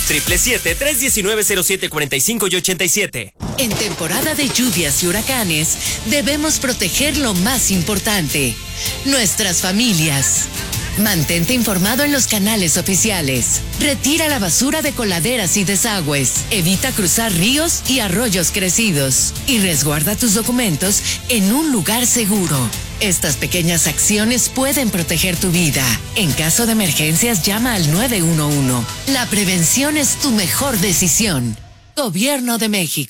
777-319-0745 y 87. En temporada de lluvias y huracanes, debemos proteger lo más importante, nuestras familias. Mantente informado en los canales oficiales. Retira la basura de coladeras y desagües. Evita cruzar ríos y arroyos crecidos. Y resguarda tus documentos en un lugar seguro. Estas pequeñas acciones pueden proteger tu vida. En caso de emergencias, llama al 911. La prevención es tu mejor decisión. Gobierno de México.